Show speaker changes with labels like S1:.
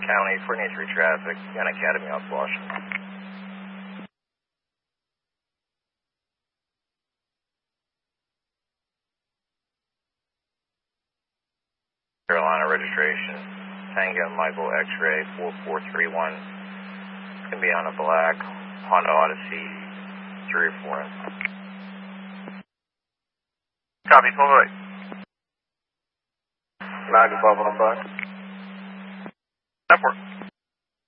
S1: County, 483 traffic, and Academy off Washington. Carolina registration, Tango Michael X-ray 4431. It's going to be on a black Honda Odyssey 3 or 4.
S2: Copy, 1208.
S1: 9515.
S2: Airport.